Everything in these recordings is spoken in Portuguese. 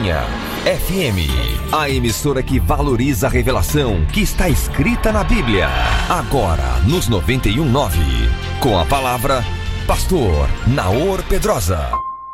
Lagoinha FM, a emissora que valoriza a revelação que está escrita na Bíblia. Agora nos 91.9, com a palavra Pastor Naor Pedrosa.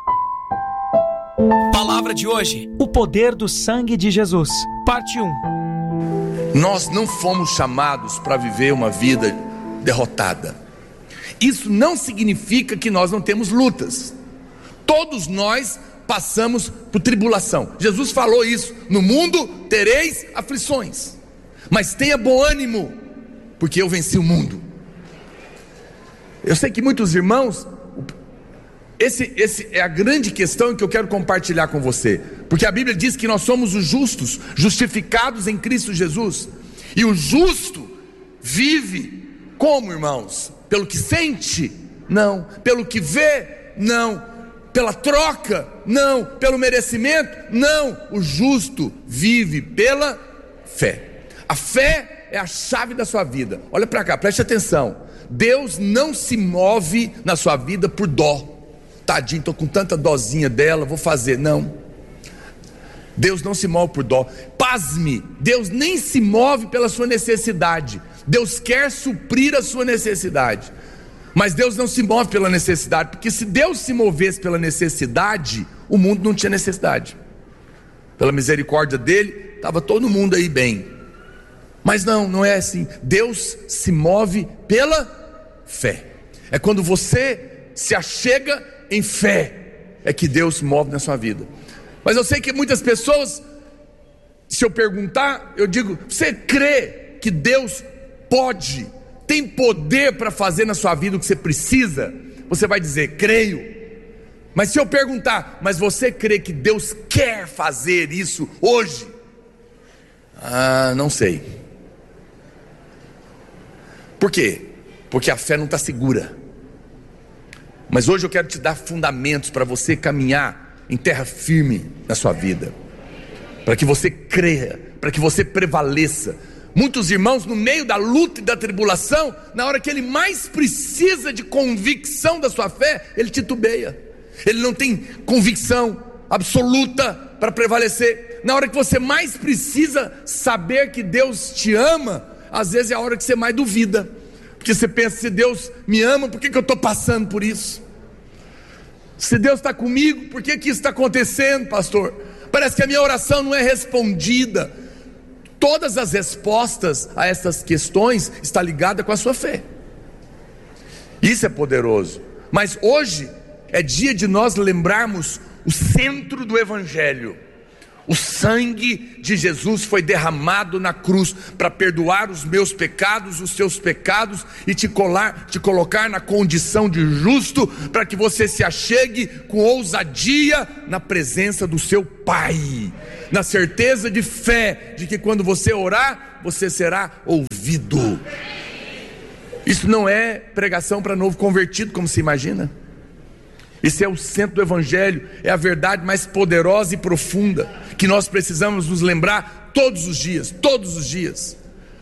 Palavra de hoje: o poder do sangue de Jesus, parte 1. Nós não fomos chamados para viver uma vida derrotada. Isso não significa que nós não temos lutas. Todos nós passamos por tribulação. Jesus falou isso: no mundo tereis aflições, mas tenha bom ânimo, porque eu venci o mundo. Eu sei que muitos irmãos, esse é a grande questão que eu quero compartilhar com você, porque a Bíblia diz que nós somos os justos, justificados em Cristo Jesus. E o justo vive como, irmãos? Pelo que sente? Não. Pelo que vê? Não. Pela troca? Não. Pelo merecimento? Não. O justo vive pela fé. A fé é a chave da sua vida. Olha para cá, preste atenção. Deus não se move na sua vida por dó. Tadinho, estou com tanta dozinha dela, vou fazer. Não. Deus não se move por dó. Pasme, Deus nem se move pela sua necessidade. Deus quer suprir a sua necessidade, mas Deus não se move pela necessidade, porque se Deus se movesse pela necessidade, o mundo não tinha necessidade. Pela misericórdia dele, estava todo mundo aí bem. Mas não é assim. Deus se move pela fé. É quando você se achega em fé, é que Deus se move na sua vida. Mas eu sei que muitas pessoas, se eu perguntar, eu digo: você crê que Deus tem poder para fazer na sua vida o que você precisa? Você vai dizer: creio. Mas se eu perguntar: mas você crê que Deus quer fazer isso hoje? Não sei. Por quê? Porque a fé não está segura. Mas hoje eu quero te dar fundamentos para você caminhar em terra firme na sua vida, para que você creia, para que você prevaleça. Muitos irmãos, no meio da luta e da tribulação, na hora que ele mais precisa de convicção da sua fé, ele titubeia. Ele não tem convicção absoluta para prevalecer. Na hora que você mais precisa saber que Deus te ama, às vezes é a hora que você mais duvida, porque você pensa: se Deus me ama, por que eu estou passando por isso? Se Deus está comigo, por que isso está acontecendo, pastor? Parece que a minha oração não é respondida. Todas as respostas a essas questões estão ligadas com a sua fé. Isso é poderoso. Mas hoje é dia de nós lembrarmos o centro do Evangelho. O sangue de Jesus foi derramado na cruz para perdoar os meus pecados, os seus pecados, e te colocar na condição de justo, para que você se achegue com ousadia na presença do seu Pai, na certeza de fé, de que quando você orar, você será ouvido. Isso não é pregação para novo convertido, como se imagina. Esse é o centro do Evangelho, é a verdade mais poderosa e profunda, que nós precisamos nos lembrar todos os dias, todos os dias.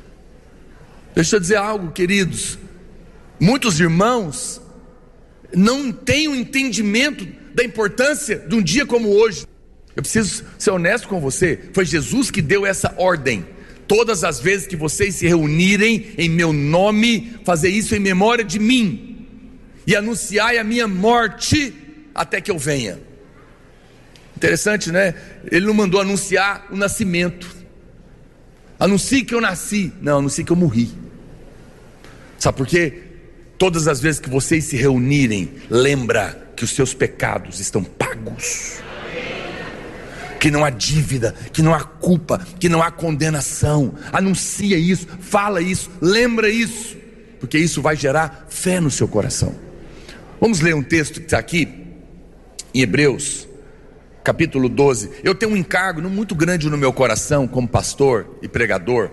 Deixa eu dizer algo, queridos. Muitos irmãos não têm o entendimento da importância de um dia como hoje. Eu preciso ser honesto com você, foi Jesus que deu essa ordem: todas as vezes que vocês se reunirem em meu nome, fazer isso em memória de mim, e anunciai a minha morte até que eu venha. Interessante, né? Ele não mandou anunciar o nascimento. Anuncie que eu nasci. Não, anuncie que eu morri. Sabe por quê? Todas as vezes que vocês se reunirem, lembra que os seus pecados estão pagos, que não há dívida, que não há culpa, que não há condenação. Anuncia isso, fala isso, lembra isso, porque isso vai gerar fé no seu coração. Vamos ler um texto que está aqui em Hebreus capítulo 12. Eu tenho um encargo muito grande no meu coração como pastor e pregador.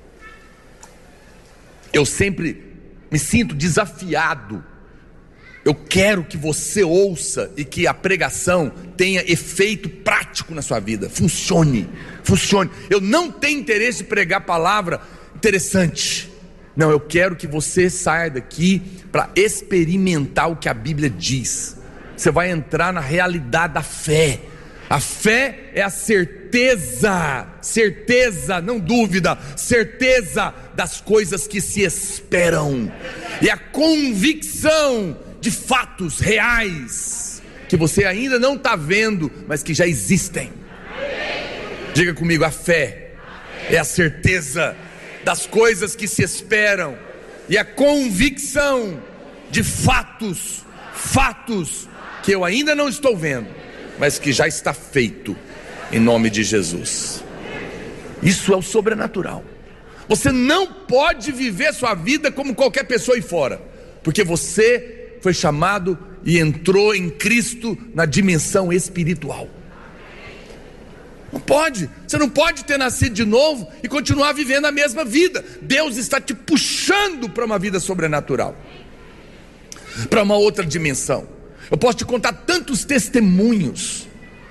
Eu sempre me sinto desafiado. Eu quero que você ouça e que a pregação tenha efeito prático na sua vida. Funcione. Eu não tenho interesse de pregar palavra interessante. Não, eu quero que você saia daqui para experimentar o que a Bíblia diz. Você vai entrar na realidade da fé. A fé é a certeza, não dúvida, certeza das coisas que se esperam, e a convicção de fatos reais, que você ainda não está vendo, mas que já existem. Diga comigo: a fé é a certeza das coisas que se esperam, e a convicção de fatos que eu ainda não estou vendo, mas que já está feito, em nome de Jesus. Isso é o sobrenatural. Você não pode viver sua vida como qualquer pessoa aí fora, porque você foi chamado e entrou em Cristo na dimensão espiritual. Não pode, você não pode ter nascido de novo e continuar vivendo a mesma vida. Deus está te puxando para uma vida sobrenatural, para uma outra dimensão. Eu posso te contar tantos testemunhos,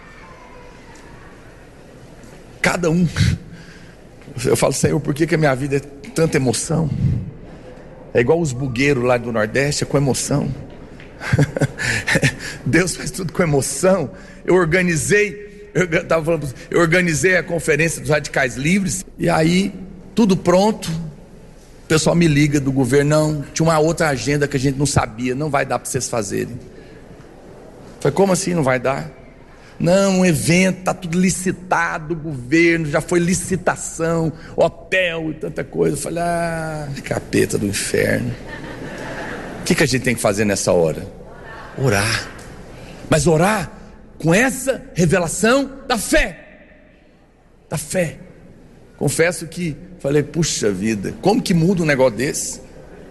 cada um. Eu falo: Senhor, por que a minha vida é tanta emoção? É igual os bugueiros lá do Nordeste, é com emoção. Deus faz tudo com emoção. Eu organizei a conferência dos Radicais Livres, e aí, tudo pronto, o pessoal me liga do governo: não, tinha uma outra agenda que a gente não sabia, não vai dar para vocês fazerem. Eu falei: como assim não vai dar? Não, um evento, está tudo licitado, o governo, já foi licitação, hotel e tanta coisa. Eu falei: capeta do inferno. O que a gente tem que fazer nessa hora? Orar. Mas orar com essa revelação da fé. Da fé. Confesso que falei: puxa vida, como que muda um negócio desse?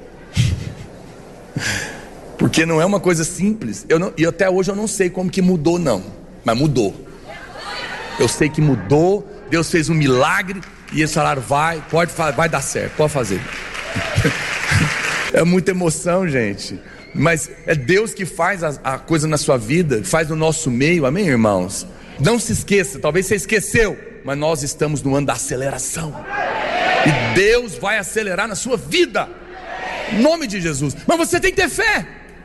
Porque não é uma coisa simples. E até hoje eu não sei como que mudou, não. Mas mudou. Eu sei que mudou. Deus fez um milagre. E eles falaram: vai dar certo, pode fazer. É muita emoção, gente. Mas é Deus que faz a coisa na sua vida, faz no nosso meio, amém, irmãos? Não se esqueça, talvez você esqueceu, mas nós estamos no ano da aceleração, e Deus vai acelerar na sua vida, em nome de Jesus. Mas você tem que ter fé.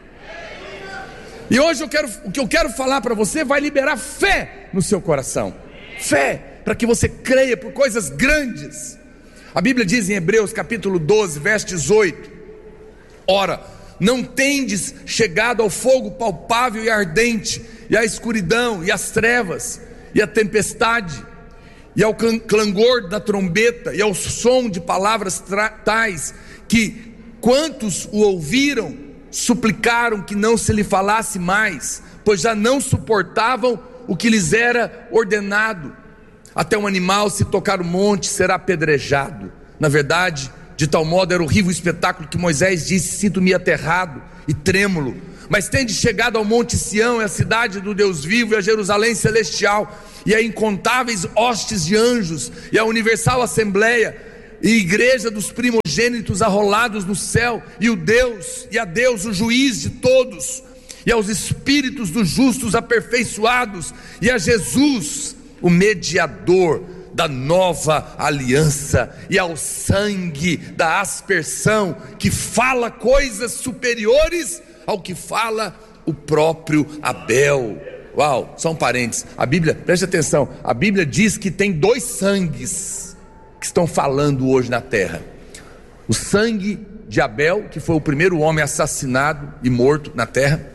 E hoje o que eu quero falar para você vai liberar fé no seu coração. Fé, para que você creia por coisas grandes. A Bíblia diz em Hebreus capítulo 12, verso 18: ora, não tendes chegado ao fogo palpável e ardente, e à escuridão, e às trevas, e à tempestade, e ao clangor da trombeta, e ao som de palavras tais, que quantos o ouviram, suplicaram que não se lhe falasse mais, pois já não suportavam o que lhes era ordenado. Até um animal, se tocar o monte, será apedrejado. Na verdade, de tal modo era horrível o espetáculo que Moisés disse: sinto-me aterrado e trêmulo. Mas tende chegado ao monte Sião, é a cidade do Deus vivo, e a Jerusalém celestial, e a incontáveis hostes de anjos, e a universal assembleia, e igreja dos primogênitos arrolados no céu, e a Deus, o juiz de todos, e aos espíritos dos justos aperfeiçoados, e a Jesus, o mediador da nova aliança, e ao sangue da aspersão, que fala coisas superiores ao que fala o próprio Abel. Uau, só um parênteses. A Bíblia, preste atenção, a Bíblia diz que tem dois sangues que estão falando hoje na terra: o sangue de Abel, que foi o primeiro homem assassinado e morto na terra,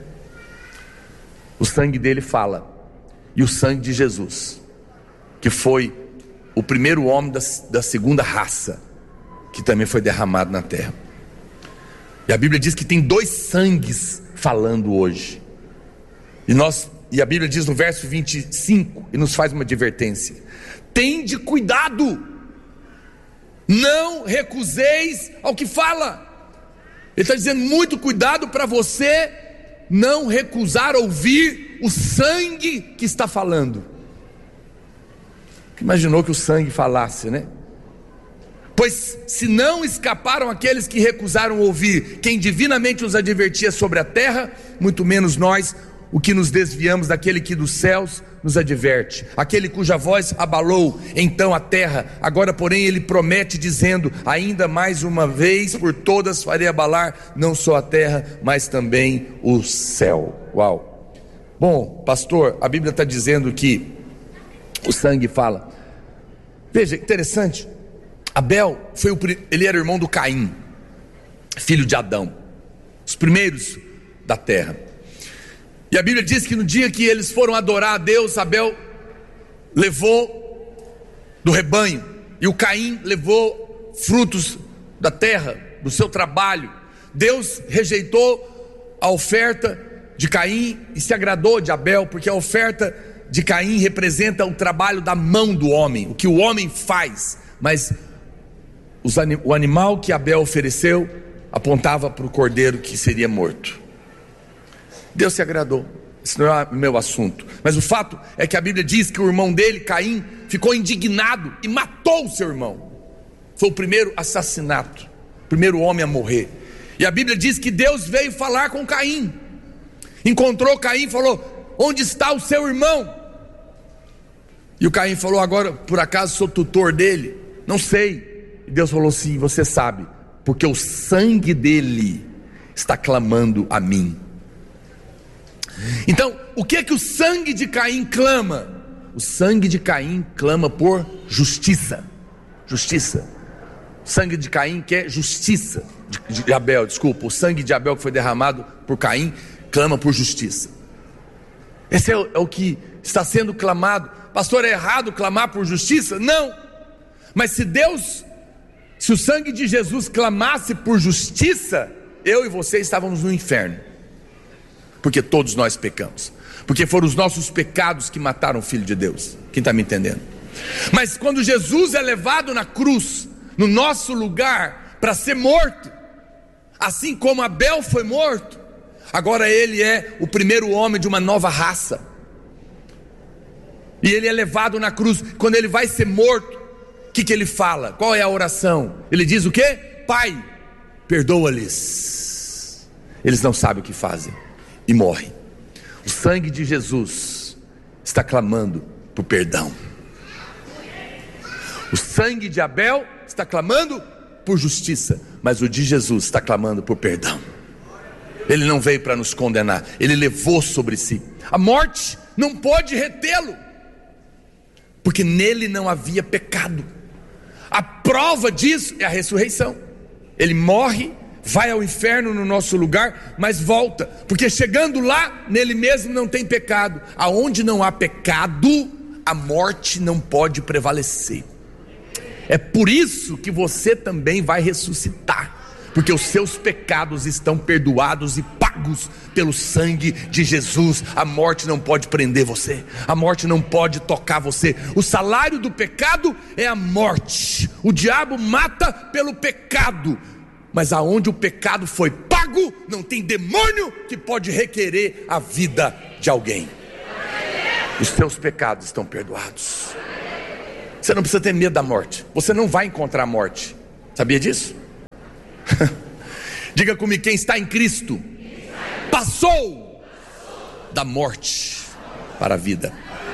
o sangue dele fala, e o sangue de Jesus, que foi o primeiro homem da segunda raça, que também foi derramado na terra. E a Bíblia diz que tem dois sangues falando hoje. E a Bíblia diz no verso 25, e nos faz uma advertência: tende cuidado, não recuseis ao que fala. Ele está dizendo: muito cuidado para você não recusar ouvir o sangue que está falando. Imaginou que o sangue falasse, né? Pois se não escaparam aqueles que recusaram ouvir quem divinamente os advertia sobre a terra, muito menos nós, o que nos desviamos daquele que dos céus nos adverte, aquele cuja voz abalou então a terra. Agora porém ele promete, dizendo: ainda mais uma vez por todas farei abalar não só a terra, mas também o céu. Uau! Bom, pastor, a Bíblia está dizendo que O sangue fala. Veja, interessante. Abel ele era irmão do Caim, filho de Adão, os primeiros da terra. E a Bíblia diz que no dia que eles foram adorar a Deus, Abel levou do rebanho, e o Caim levou frutos da terra, do seu trabalho. Deus rejeitou a oferta de Caim e se agradou de Abel, porque a oferta de Caim representa o trabalho da mão do homem, o que o homem faz, mas o animal que Abel ofereceu apontava para o cordeiro que seria morto. Deus se agradou. Esse não é o meu assunto, mas o fato é que a Bíblia diz que o irmão dele, Caim, ficou indignado e matou o seu irmão. Foi o primeiro assassinato, o primeiro homem a morrer. E a Bíblia diz que Deus veio falar com Caim, encontrou Caim e falou: onde está o seu irmão? E o Caim falou: agora por acaso sou tutor dele? Não sei. E Deus falou: sim, você sabe, porque o sangue dele está clamando a mim. Então, o que é que o sangue de Caim clama? O sangue de Caim clama por justiça. Justiça. O sangue de Caim quer justiça. De Abel, desculpa. O sangue de Abel que foi derramado por Caim clama por justiça. Esse é o que está sendo clamado. Pastor, é errado clamar por justiça? Não. Mas se o sangue de Jesus clamasse por justiça, eu e você estávamos no inferno. Porque todos nós pecamos. Porque foram os nossos pecados que mataram o Filho de Deus. Quem está me entendendo? Mas quando Jesus é levado na cruz, no nosso lugar, para ser morto, assim como Abel foi morto, agora ele é o primeiro homem de uma nova raça. E ele é levado na cruz. Quando ele vai ser morto, o que ele fala? Qual é a oração? Ele diz o quê? Pai, perdoa-lhes, eles não sabem o que fazem. E morre. O sangue de Jesus está clamando por perdão. O sangue de Abel está clamando por justiça, mas o de Jesus está clamando por perdão. Ele não veio para nos condenar, ele levou sobre si. A morte não pode retê-lo, porque nele não havia pecado. A prova disso é a ressurreição. Ele morre, vai ao inferno no nosso lugar, mas volta, porque chegando lá, nele mesmo não tem pecado. Aonde não há pecado, a morte não pode prevalecer. É por isso que você também vai ressuscitar, porque os seus pecados estão perdoados e pagos pelo sangue de Jesus. A morte não pode prender você, a morte não pode tocar você. O salário do pecado é a morte. O diabo mata pelo pecado, mas aonde o pecado foi pago, não tem demônio que pode requerer a vida de alguém. Os seus pecados estão perdoados. Você não precisa ter medo da morte. Você não vai encontrar a morte. Sabia disso? Diga comigo: quem está em Cristo passou da morte para a vida.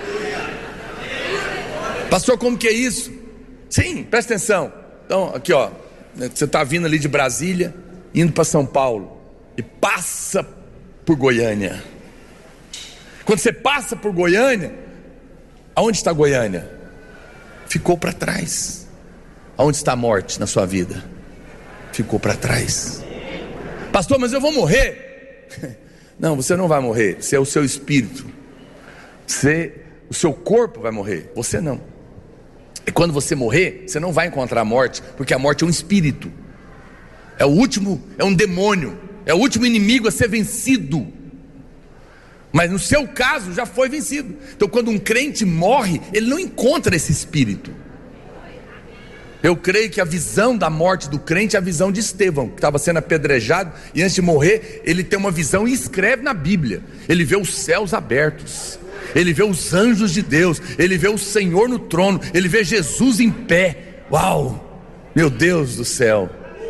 Pastor, como que é isso? Sim, presta atenção. Então, aqui ó, você está vindo ali de Brasília, indo para São Paulo, e passa por Goiânia. Quando você passa por Goiânia, aonde está Goiânia? Ficou para trás. Aonde está a morte na sua vida? Ficou para trás. Pastor, mas eu vou morrer. Não, você não vai morrer. Você é o seu espírito. O seu corpo vai morrer. Você não. E quando você morrer, você não vai encontrar a morte, porque a morte é um espírito. É o último, é um demônio. É o último inimigo a ser vencido. Mas no seu caso já foi vencido. Então quando um crente morre, ele não encontra esse espírito. Eu creio que a visão da morte do crente é a visão de Estevão, que estava sendo apedrejado, e antes de morrer, ele tem uma visão e escreve na Bíblia. Ele vê os céus abertos, ele vê os anjos de Deus, ele vê o Senhor no trono, ele vê Jesus em pé. Uau, meu Deus do céu.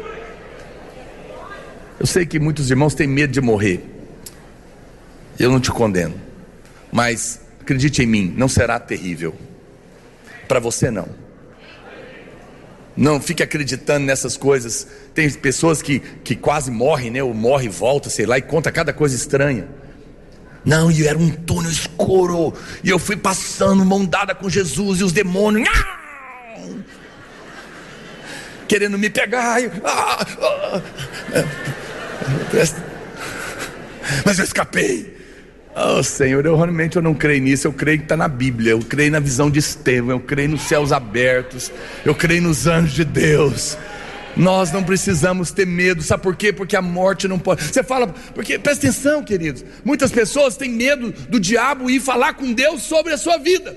Eu sei que muitos irmãos têm medo de morrer. Eu não te condeno, mas acredite em mim, não será terrível. Para você não. Não fique acreditando nessas coisas. Tem pessoas que quase morrem, né? Ou morre e volta, sei lá, e conta cada coisa estranha. Não, e era um túnel escuro, e eu fui passando mão dada com Jesus, e os demônios querendo me pegar, mas eu escapei. Oh Senhor, eu realmente não creio nisso. Eu creio que está na Bíblia, eu creio na visão de Estevão, eu creio nos céus abertos, eu creio nos anjos de Deus. Nós não precisamos ter medo, sabe por quê? Porque a morte não pode. Você fala, porque presta atenção, queridos, muitas pessoas têm medo do diabo ir falar com Deus sobre a sua vida.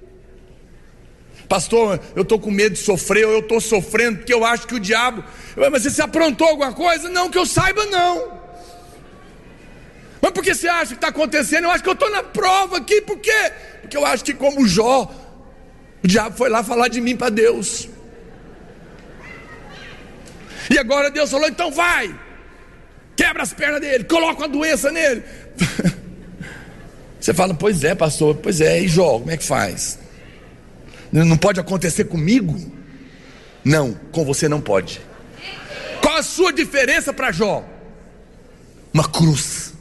Pastor, eu estou com medo de sofrer, ou eu estou sofrendo porque eu acho que o diabo... Mas você aprontou alguma coisa? Não, que eu saiba não. Mas por que você acha que está acontecendo? Eu acho que eu estou na prova aqui, por quê? Porque eu acho que como Jó, o diabo foi lá falar de mim para Deus. E agora Deus falou, então vai, quebra as pernas dele, coloca uma doença nele. Você fala, pois é pastor, pois é, e Jó, como é que faz? Não pode acontecer comigo? Não, com você não pode. Qual a sua diferença para Jó? Uma cruz.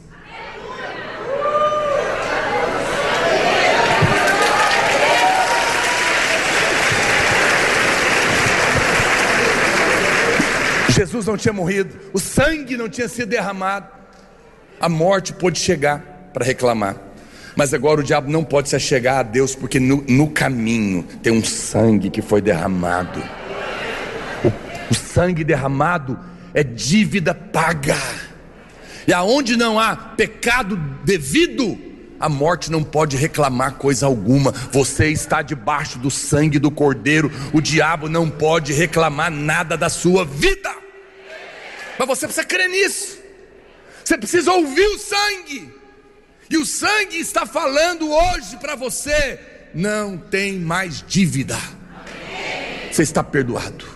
Jesus não tinha morrido, o sangue não tinha sido derramado, a morte pôde chegar para reclamar. Mas agora o diabo não pode se achegar a Deus, porque no caminho tem um sangue que foi derramado. O sangue derramado é dívida paga. E aonde não há pecado devido, a morte não pode reclamar coisa alguma. Você está debaixo do sangue do Cordeiro. O diabo não pode reclamar nada da sua vida. Mas você precisa crer nisso. Você precisa ouvir o sangue. E o sangue está falando hoje para você: não tem mais dívida. Você está perdoado.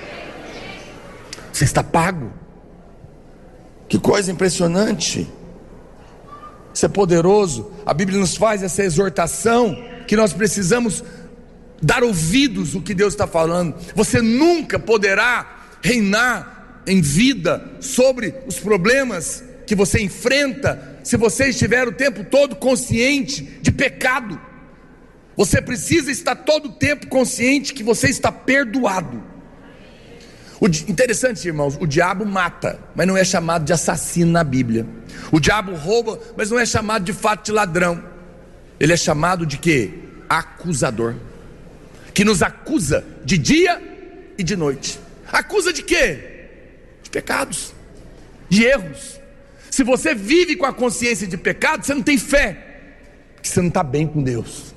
Você está pago. Que coisa impressionante. Isso é poderoso. A Bíblia nos faz essa exortação que nós precisamos dar ouvidos ao que Deus está falando. Você nunca poderá reinar em vida sobre os problemas que você enfrenta se você estiver o tempo todo consciente de pecado. Você precisa estar todo o tempo consciente que você está perdoado. Interessante, irmãos, o diabo mata, mas não é chamado de assassino na Bíblia. O diabo rouba, mas não é chamado de fato de ladrão. Ele é chamado de quê? Acusador, que nos acusa de dia e de noite. Acusa de quê? De pecados, de erros. Se você vive com a consciência de pecado, você não tem fé, porque você não está bem com Deus.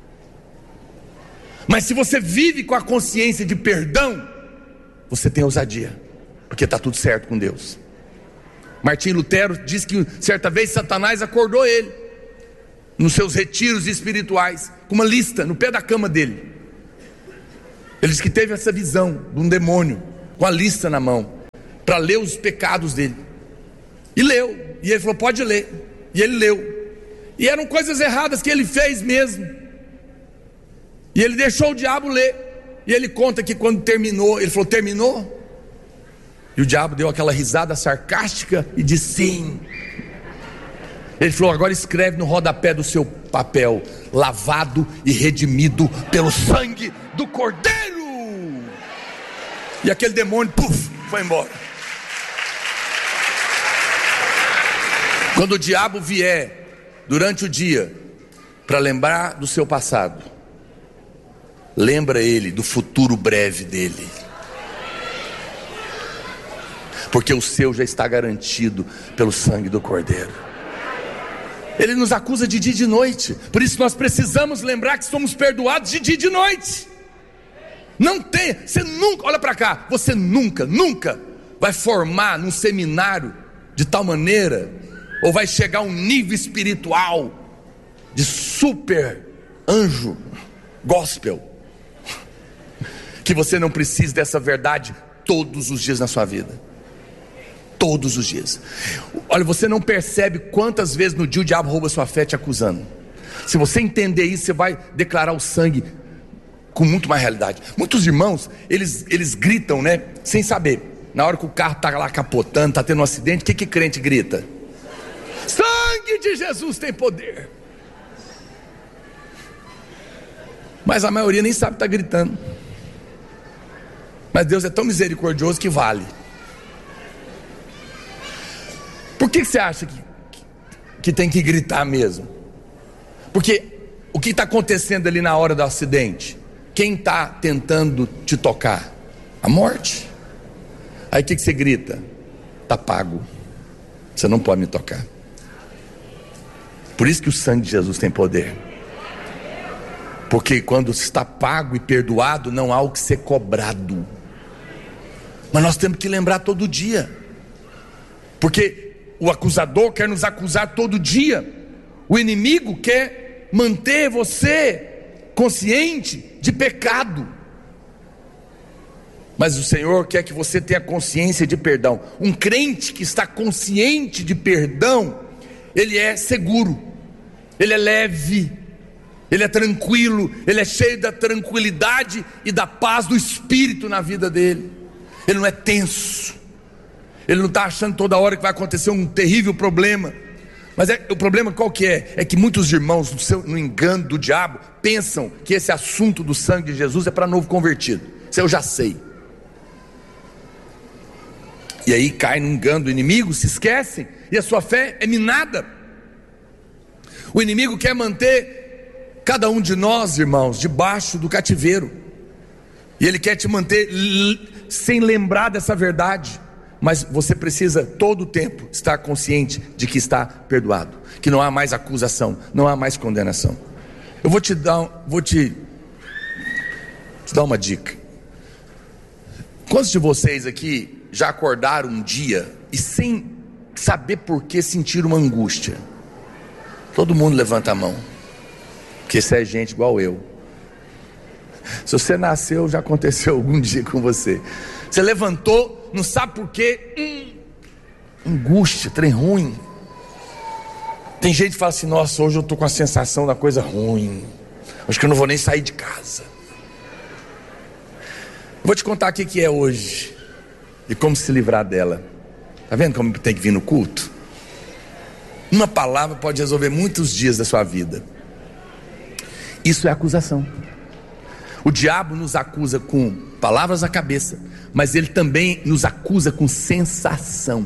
Mas se você vive com a consciência de perdão, você tem ousadia, porque está tudo certo com Deus. Martim Lutero diz que certa vez Satanás acordou ele nos seus retiros espirituais, com uma lista no pé da cama dele. Ele diz que teve essa visão de um demônio com a lista na mão, para ler os pecados dele. E leu, e ele falou, pode ler. E ele leu, e eram coisas erradas que ele fez mesmo. E ele deixou o diabo ler. E ele conta que quando terminou, ele falou, terminou? E o diabo deu aquela risada sarcástica e disse, sim. Ele falou, agora escreve no rodapé do seu papel: lavado e redimido pelo sangue do Cordeiro. E aquele demônio, puf, foi embora. Quando o diabo vier durante o dia para lembrar do seu passado, lembra ele do futuro breve dele, porque o seu já está garantido pelo sangue do Cordeiro. Ele nos acusa de dia e de noite, por isso nós precisamos lembrar que somos perdoados de dia e de noite. Não tem, você nunca, olha para cá, você nunca vai formar num seminário de tal maneira, ou vai chegar a um nível espiritual de super anjo gospel, que você não precisa dessa verdade todos os dias na sua vida. Todos os dias. Olha, você não percebe quantas vezes no dia o diabo rouba sua fé te acusando. Se você entender isso, você vai declarar o sangue com muito mais realidade. Muitos irmãos, eles gritam, né, sem saber. Na hora que o carro está lá capotando, está tendo um acidente, o que crente grita? Sangue! sangue de Jesus tem poder. Mas a maioria nem sabe estar gritando. Mas Deus é tão misericordioso que vale. Por que você acha que tem que gritar mesmo? Porque o que está acontecendo ali na hora do acidente? Quem está tentando te tocar? A morte. Aí o que você grita? Está pago. Você não pode me tocar. Por isso que o sangue de Jesus tem poder. Porque quando está pago e perdoado, não há o que ser cobrado. Mas nós temos que lembrar todo dia. Porque o acusador quer nos acusar todo dia. O inimigo quer manter você consciente de pecado. Mas o Senhor quer que você tenha consciência de perdão. Um crente que está consciente de perdão, ele é seguro, ele é leve, ele é tranquilo, ele é cheio da tranquilidade e da paz do Espírito na vida dele. Ele não é tenso, ele não está achando toda hora que vai acontecer um terrível problema. Mas o problema qual que é? É que muitos irmãos, no engano do diabo, pensam que esse assunto do sangue de Jesus é para novo convertido. Isso eu já sei. E aí cai no engano do inimigo, se esquecem, e a sua fé é minada. O inimigo quer manter cada um de nós, irmãos, debaixo do cativeiro. E ele quer te manter sem lembrar dessa verdade. Mas você precisa todo o tempo estar consciente de que está perdoado, que não há mais acusação, não há mais condenação. Eu vou te dar uma dica. Quantos de vocês aqui já acordaram um dia e sem saber por que sentiram uma angústia? Todo mundo levanta a mão, porque você é gente igual eu. Se você nasceu, já aconteceu algum dia com você. Você levantou, não sabe por quê, angústia, trem ruim. Tem gente que fala assim: nossa, hoje eu estou com a sensação da coisa ruim, acho que eu não vou nem sair de casa. Eu vou te contar o que é hoje e como se livrar dela. Está vendo como tem que vir no culto? Uma palavra pode resolver muitos dias da sua vida. Isso é acusação. O diabo nos acusa com palavras na cabeça, mas ele também nos acusa com sensação.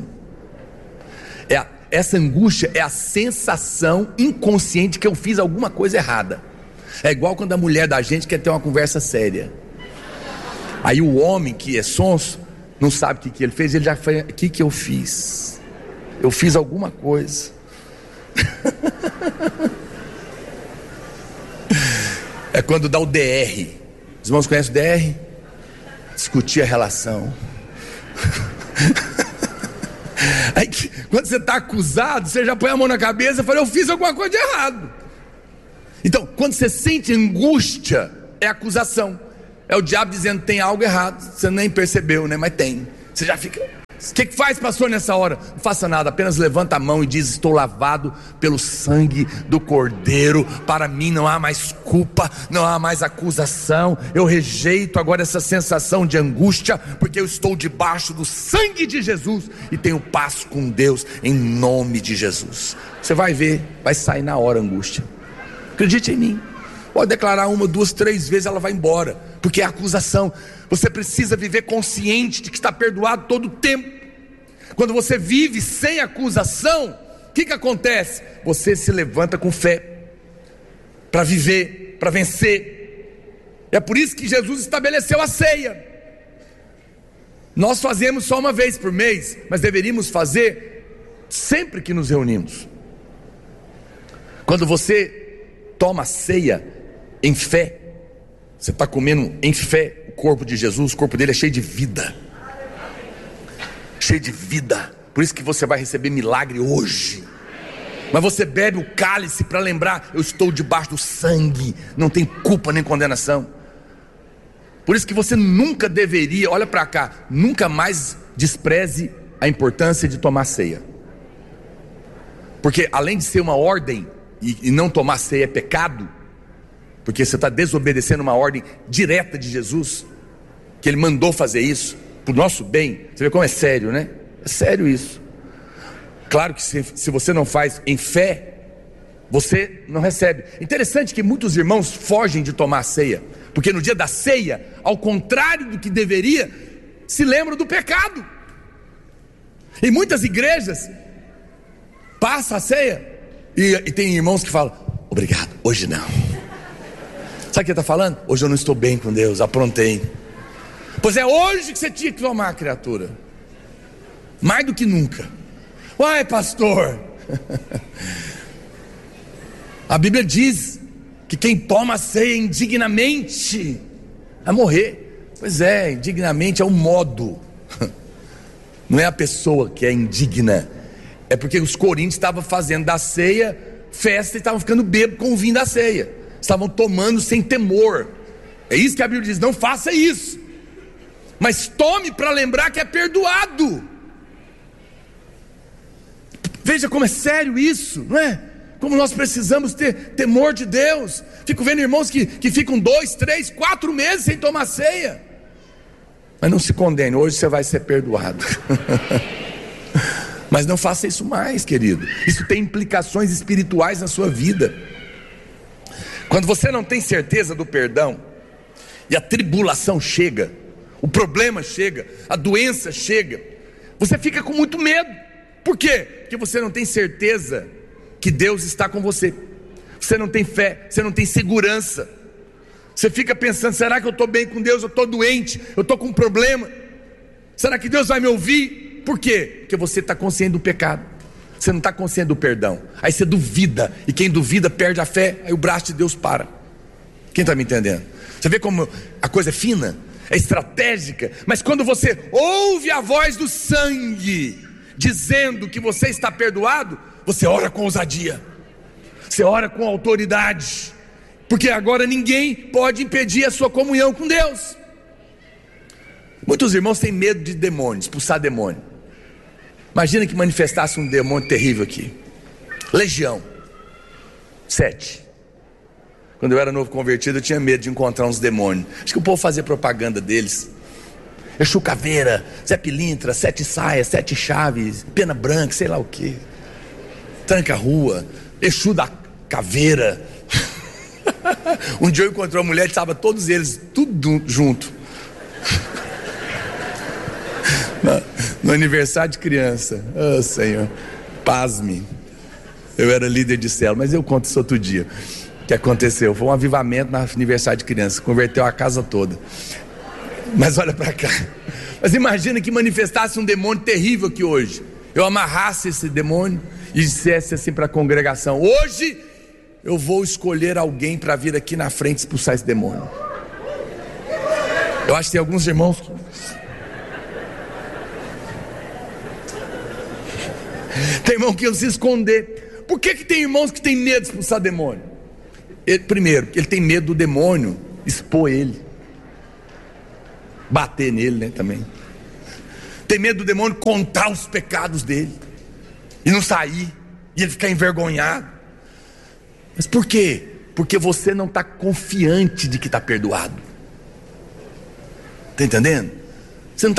Essa angústia é a sensação inconsciente que eu fiz alguma coisa errada. É igual quando a mulher da gente quer ter uma conversa séria. Aí o homem que é sonso não sabe o que ele fez, ele já fala: o que eu fiz? Eu fiz alguma coisa. É quando dá o DR. Os irmãos conhecem o DR? Discutir a relação. Aí, quando você está acusado, você já põe a mão na cabeça e fala: eu fiz alguma coisa de errado. Então, quando você sente angústia, é acusação. É o diabo dizendo: tem algo errado. Você nem percebeu, né? Mas tem. Você já fica: o que faz, pastor, nessa hora? Não faça nada, apenas levanta a mão e diz: estou lavado pelo sangue do Cordeiro. Para mim não há mais culpa, não há mais acusação. Eu rejeito agora essa sensação de angústia, porque eu estou debaixo do sangue de Jesus e tenho paz com Deus em nome de Jesus. Você vai ver, vai sair na hora a angústia. Acredite em mim. Pode declarar 1, 2, 3 vezes, ela vai embora, porque é acusação. Você precisa viver consciente de que está perdoado todo o tempo. Quando você vive sem acusação, o que acontece? Você se levanta com fé para viver, para vencer. É por isso que Jesus estabeleceu a ceia. Nós fazemos só uma vez por mês, mas deveríamos fazer sempre que nos reunimos. Quando você toma a ceia em fé, você está comendo em fé o corpo de Jesus. O corpo dele é cheio de vida, cheio de vida. Por isso que você vai receber milagre hoje. Mas você bebe o cálice para lembrar: eu estou debaixo do sangue, não tem culpa nem condenação. Por isso que você nunca deveria, olha para cá, nunca mais despreze a importância de tomar ceia. Porque além de ser uma ordem, e não tomar ceia é pecado, porque você está desobedecendo uma ordem direta de Jesus, que Ele mandou fazer isso, para o nosso bem. Você vê como é sério, né? É sério isso. Claro que se você não faz em fé, você não recebe. Interessante que muitos irmãos fogem de tomar a ceia, porque no dia da ceia, ao contrário do que deveria, se lembram do pecado. Em muitas igrejas passa a ceia e tem irmãos que falam: obrigado, hoje não. Sabe o que ele está falando? Hoje eu não estou bem com Deus, aprontei. Pois é hoje que você tinha que tomar, criatura, mais do que nunca. Uai, pastor, a Bíblia diz que quem toma a ceia indignamente vai morrer. Pois é, indignamente é o modo, não é a pessoa que é indigna. É porque os coríntios estavam fazendo da ceia festa e estavam ficando bêbados com o vinho da ceia, estavam tomando sem temor. É isso que a Bíblia diz: não faça isso, mas tome para lembrar que é perdoado. Veja como é sério isso, não é? Como nós precisamos ter temor de Deus. Fico vendo irmãos que ficam 2, 3, 4 meses sem tomar ceia. Mas não se condene, hoje você vai ser perdoado. Mas não faça isso mais, querido. Isso tem implicações espirituais na sua vida. Quando você não tem certeza do perdão, e a tribulação chega, o problema chega, a doença chega, você fica com muito medo. Por quê? Porque você não tem certeza que Deus está com você. Você não tem fé, você não tem segurança. Você fica pensando: será que eu estou bem com Deus? Eu estou doente, eu estou com um problema. Será que Deus vai me ouvir? Por quê? Porque você está consciente do pecado, você não está consciente do perdão. Aí você duvida, e quem duvida perde a fé. Aí o braço de Deus para. Quem está me entendendo? Você vê como a coisa é fina, é estratégica. Mas quando você ouve a voz do sangue dizendo que você está perdoado, você ora com ousadia, você ora com autoridade, porque agora ninguém pode impedir a sua comunhão com Deus. Muitos irmãos têm medo de demônios, expulsar demônio. Imagina que manifestasse um demônio terrível aqui. Legião 7. Quando eu era novo convertido, eu tinha medo de encontrar uns demônios. Acho que o povo fazia propaganda deles: Exu Caveira, Zé Pilintra, 7 saias, 7 chaves, pena branca, sei lá o que, tranca-rua, Exu da Caveira. Um dia eu encontrei uma mulher, estava todos eles, tudo junto, no aniversário de criança. Oh, Senhor, pasme. Eu era líder de célula, mas eu conto isso outro dia. O que aconteceu? Foi um avivamento no aniversário de criança, converteu a casa toda. Mas olha para cá. Mas imagina que manifestasse um demônio terrível aqui hoje. Eu amarrasse esse demônio e dissesse assim para a congregação: hoje eu vou escolher alguém para vir aqui na frente expulsar esse demônio. Eu acho que tem alguns irmãos que... tem irmão que não se esconder. Por que tem irmãos que tem medo de expulsar demônio? Primeiro, ele tem medo do demônio expor ele, bater nele, né, também. Tem medo do demônio contar os pecados dele e não sair, e ele ficar envergonhado. Mas por quê? Porque você não está confiante de que está perdoado. Está entendendo?